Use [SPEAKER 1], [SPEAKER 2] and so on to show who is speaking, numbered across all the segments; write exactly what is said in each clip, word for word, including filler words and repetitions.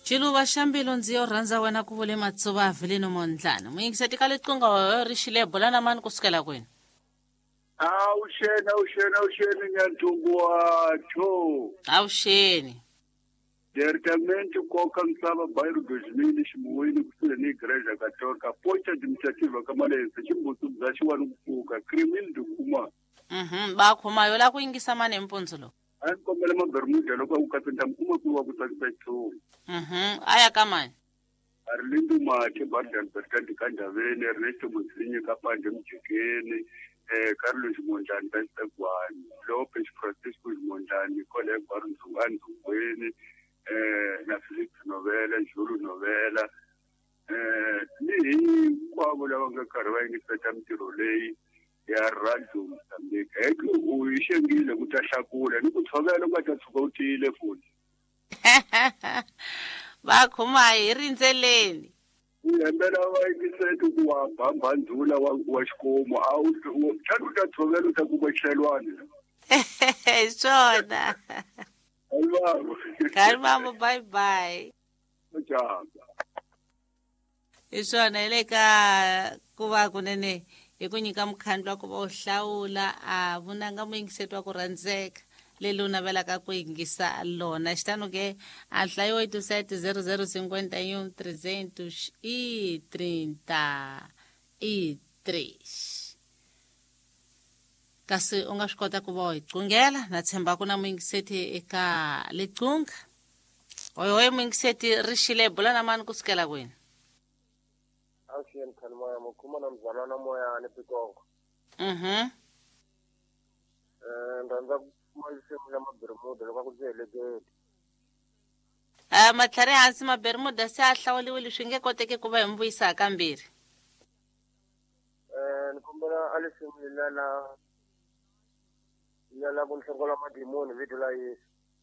[SPEAKER 1] Chiluva xambilo ndziyo rhandza wena ku vule matsuva avelino mondlana muyingiseti ka liqunga ri xile bola na mani kusukela kwini
[SPEAKER 2] awushena awushena awushena nyantungu watho
[SPEAKER 1] avuxeni
[SPEAKER 2] Diretamente koka msava bairro dois mil ximuwini kusuka ni igreja católica ponte administrativa kamalesa ximbutu bya xiwani kusuka criminal dokuma
[SPEAKER 1] mhm ba khomayo la ku yingisa mani empundzu lo
[SPEAKER 2] a ni kombela mabermuda loko a ku katsenda mkuma ku wa ku tsakisa xitori
[SPEAKER 1] mhm aya ka mani
[SPEAKER 2] Arlindo Mathe Bardan Bertandi Kandaveni Ernesto Musinyi Kapande Mjikeni eh Carlos Mondlani Besegwani Lopez Francisco Mondlani Kole Baron Zungani Zungweni eh na Philip Novela Julu Novela eh ni kwabo lava nga karhi va yingiseta mintirho leyi ya radio Mozambique eku u yishengile ku ta hlakula ni ku tshovela ku ta tshuka u tiyile futhi
[SPEAKER 1] va khoma hi rindzeleni
[SPEAKER 2] uyembela va yingiseta ku wa bambandula wa wa xikomo a wu tlhela u ta tshovela u ta ku baxelwani
[SPEAKER 1] swona
[SPEAKER 2] alvaro
[SPEAKER 1] karimamo bye bye
[SPEAKER 2] Machamba
[SPEAKER 1] hi swona hi le ka ku va kunene hi ku nyika mukhandlo wa ku va u hlawula a vunanga muyingiseti wa ku rhandzeka leli u navelaka ku yingisa lona xitano ke a hlayo eight sete zero zero cinquenta e um trezentos e trinta e três kasi u nga swi kota ku va u hi qungela na tshemba ku na muyingiseti eka liqunga hoyohoyo muyingiseti ri xile bula na mani kusukela kwini
[SPEAKER 3] Action kan moya mukuma na mzalana moya ni Pikongo.
[SPEAKER 1] mhm
[SPEAKER 3] Eh ndanza malisemu na mabermuda loko ku zelekeli.
[SPEAKER 1] a matlhari hansi mabermuda se a hlawuliwile swi nge koteki ku va hi mi vuyisa kambirhi
[SPEAKER 3] Eh ni kombela alisimu lana lana ku nhlongola madimoni vito la Yesu.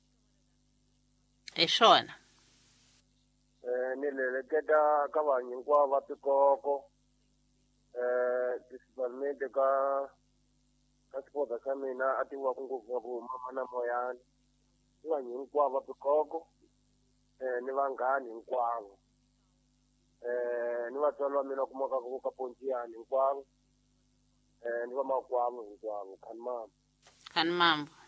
[SPEAKER 1] hi swona
[SPEAKER 3] Eh ni leleketa ka vanhu hinkwavo va Pikoko. Eh principalmente ka ka spoda ka mina a tiwa ku ngopfu ku mama na moyani. Ni vanhu hinkwavo va Pikoko. Eh ni vanghani hinkwavo. Eh ni vatswari va mina kuma ka ku ka Pontiani hinkwavo. Eh ni va makwavo hinkwavo khanimama
[SPEAKER 1] kani mambo